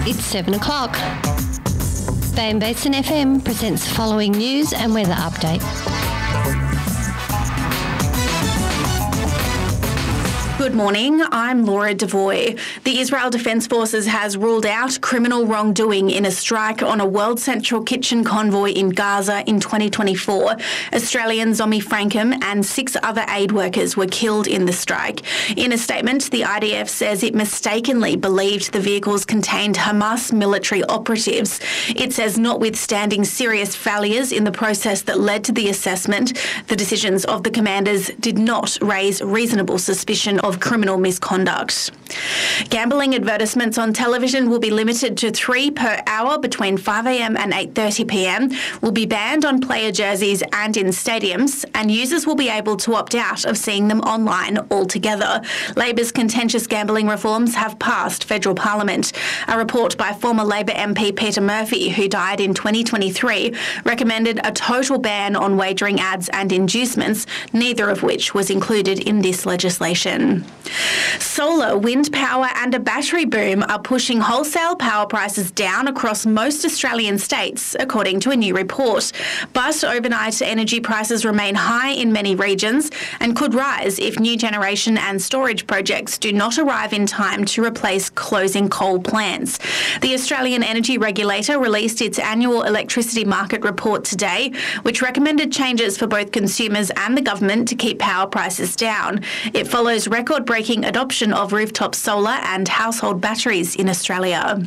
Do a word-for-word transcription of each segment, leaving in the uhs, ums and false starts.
It's seven o'clock. Bay and Basin F M presents the following news and weather update. Good morning, I'm Laura Devoy. The Israel Defence Forces has ruled out criminal wrongdoing in a strike on a World Central Kitchen convoy in Gaza in twenty twenty-four. Australian Zomi Frankham and six other aid workers were killed in the strike. In a statement, the I D F says it mistakenly believed the vehicles contained Hamas military operatives. It says notwithstanding serious failures in the process that led to the assessment, the decisions of the commanders did not raise reasonable suspicion of of criminal misconduct. Gambling advertisements on television will be limited to three per hour between five a m and eight thirty p m, will be banned on player jerseys and in stadiums, and users will be able to opt out of seeing them online altogether. Labor's contentious gambling reforms have passed federal parliament. A report by former Labor M P Peter Murphy, who died in twenty twenty-three, recommended a total ban on wagering ads and inducements, neither of which was included in this legislation. Solar, wind power and a battery boom are pushing wholesale power prices down across most Australian states, according to a new report. But overnight energy prices remain high in many regions and could rise if new generation and storage projects do not arrive in time to replace closing coal plants. The Australian Energy Regulator released its annual electricity market report today, which recommended changes for both consumers and the government to keep power prices down. It follows record-breaking adoption of rooftop solar and household batteries in Australia.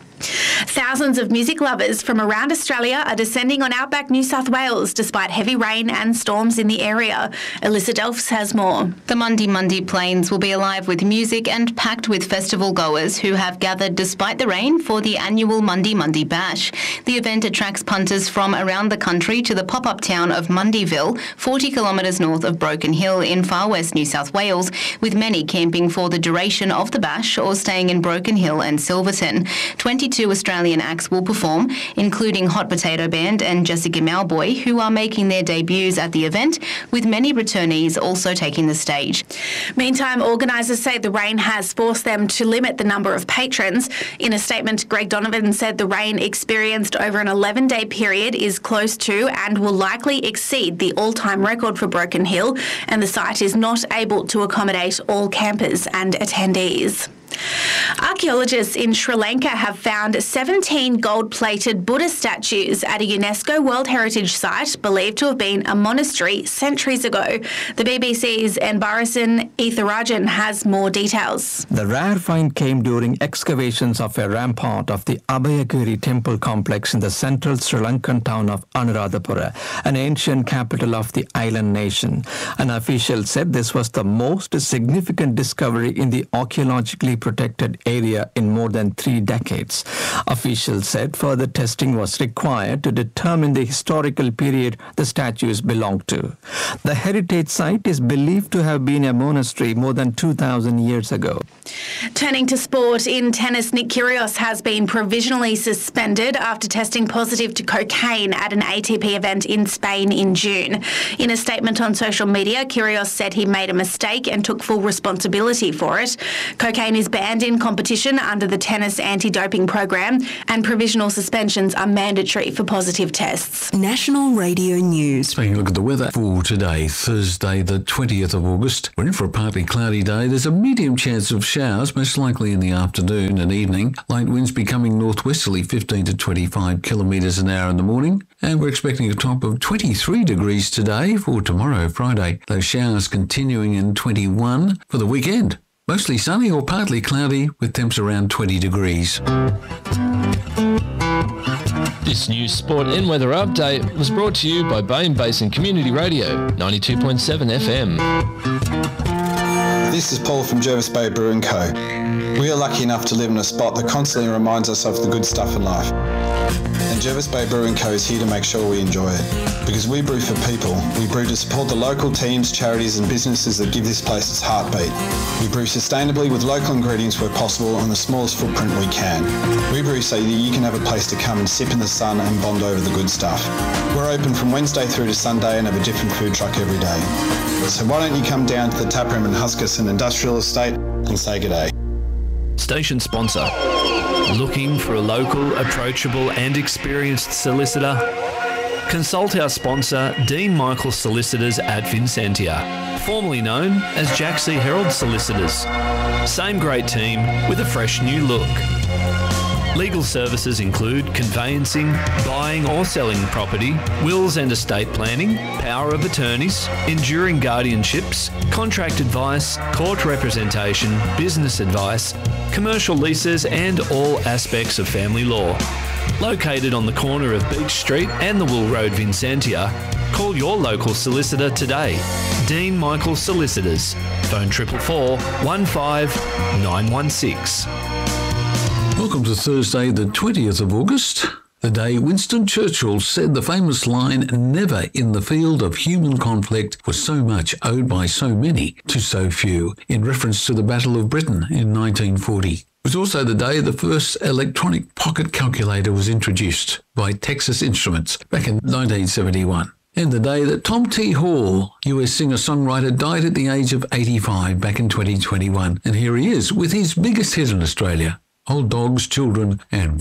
Thousands of music lovers from around Australia are descending on outback New South Wales despite heavy rain and storms in the area. Alyssa Delphs has more. The Mundi Mundi Plains will be alive with music and packed with festival goers who have gathered despite the rain for the annual Mundi Mundi Bash. The event attracts punters from around the country to the pop-up town of Mundyville, forty kilometres north of Broken Hill in far west New South Wales, with many camping for the duration of the bash or staying in Broken Hill and Silverton. twenty-two Australian acts will perform, including Hot Potato Band and Jessica Malboy, who are making their debuts at the event, with many returnees also taking the stage. Meantime, organisers say the rain has forced them to limit the number of patrons. In a statement, Greg Donovan said the rain experienced over an eleven-day period is close to and will likely exceed the all-time record for Broken Hill, and the site is not able to accommodate all campers and attendees. Archaeologists in Sri Lanka have found seventeen gold-plated Buddha statues at a UNESCO World Heritage Site believed to have been a monastery centuries ago. The B B C's Enbarasan Etharajan has more details. The rare find came during excavations of a rampart of the Abhayagiri temple complex in the central Sri Lankan town of Anuradhapura, an ancient capital of the island nation. An official said this was the most significant discovery in the archaeologically protected area in more than three decades. Officials said further testing was required to determine the historical period the statues belonged to. The heritage site is believed to have been a monastery more than two thousand years ago. Turning to sport, in tennis, Nick Kyrgios has been provisionally suspended after testing positive to cocaine at an A T P event in Spain in June. In a statement on social media, Kyrgios said he made a mistake and took full responsibility for it. Cocaine is banned in competition under the tennis anti-doping program, and provisional suspensions are mandatory for positive tests. National Radio News. Taking a look at the weather for today, Thursday the twentieth of August. We're in for a partly cloudy day. There's a medium chance of showers, most likely in the afternoon and evening. Light winds becoming northwesterly, fifteen to twenty-five kilometres an hour in the morning. And we're expecting a top of twenty-three degrees today for tomorrow, Friday. Those showers continuing in twenty-one for the weekend. Mostly sunny or partly cloudy with temps around twenty degrees. This news, sport and weather update was brought to you by Bay and Basin Community Radio, ninety-two point seven F M. This is Paul from Jervis Bay Brewing Co. We are lucky enough to live in a spot that constantly reminds us of the good stuff in life. And Jervis Bay Brewing Co is here to make sure we enjoy it. Because we brew for people. We brew to support the local teams, charities and businesses that give this place its heartbeat. We brew sustainably with local ingredients where possible on the smallest footprint we can. We brew so that you can have a place to come and sip in the sun and bond over the good stuff. We're open from Wednesday through to Sunday and have a different food truck every day. So why don't you come down to the taproom in Huskisson Industrial Estate and say good day. station sponsor. Looking for a local, approachable and experienced solicitor? Consult our sponsor, Dean Michael Solicitors at Vincentia, formerly known as Jack C. Herald Solicitors. Same great team with a fresh new look. Legal services include conveyancing, buying or selling property, wills and estate planning, power of attorneys, enduring guardianships, contract advice, court representation, business advice, commercial leases and all aspects of family law. Located on the corner of Beach Street and the Wool Road, Vincentia, call your local solicitor today. Dean Michael Solicitors. Phone four four four, one five nine one six. Welcome to Thursday, the twentieth of August, the day Winston Churchill said the famous line, "Never in the field of human conflict was so much owed by so many to so few," in reference to the Battle of Britain in nineteen forty. It was also the day the first electronic pocket calculator was introduced by Texas Instruments back in nineteen seventy-one. And the day that Tom T. Hall, U S singer-songwriter, died at the age of eighty-five back in twenty twenty-one. And here he is with his biggest hit in Australia, Old Dogs, Children and